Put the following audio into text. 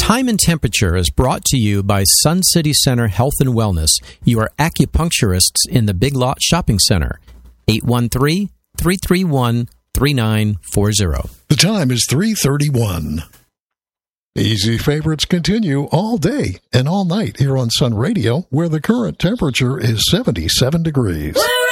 Time and Temperature is brought to you by Sun City Center Health and Wellness, your acupuncturists in the Big Lot Shopping Center. 813-331-3940. The time is 3:31. Easy favorites continue all day and all night here on Sun Radio, where the current temperature is 77 degrees. Woo!